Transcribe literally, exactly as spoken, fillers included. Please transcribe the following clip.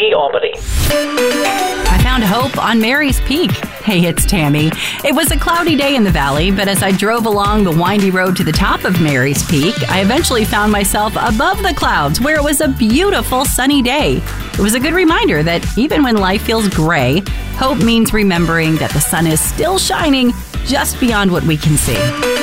Albany, Albany. I found hope on Mary's Peak. Hey, it's Tammy. It was a cloudy day in the valley, but as I drove along the windy road to the top of Mary's Peak, I eventually found myself above the clouds where it was a beautiful sunny day. It was a good reminder that even when life feels gray, hope means remembering that the sun is still shining just beyond what we can see.